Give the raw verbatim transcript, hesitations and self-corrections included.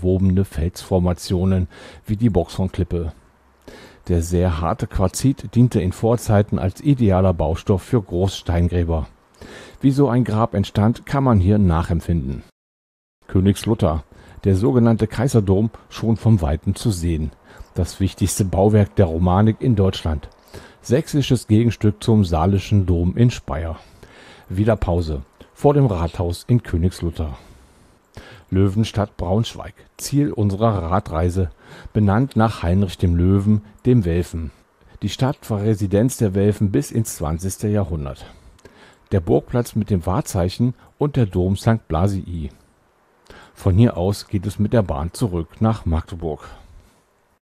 verwobene Felsformationen wie die Boxhornklippe. Der sehr harte Quarzit diente in Vorzeiten als idealer Baustoff für Großsteingräber. Wie so ein Grab entstand, kann man hier nachempfinden. Königslutter, der sogenannte Kaiserdom, schon vom Weiten zu sehen. Das wichtigste Bauwerk der Romanik in Deutschland. Sächsisches Gegenstück zum Saalischen Dom in Speyer. Wieder Pause vor dem Rathaus in Königslutter. Löwenstadt Braunschweig, Ziel unserer Radreise, benannt nach Heinrich dem Löwen, dem Welfen. Die Stadt war Residenz der Welfen bis ins zwanzigste Jahrhundert. Der Burgplatz mit dem Wahrzeichen und der Dom Sankt Blasii. Von hier aus geht es mit der Bahn zurück nach Magdeburg.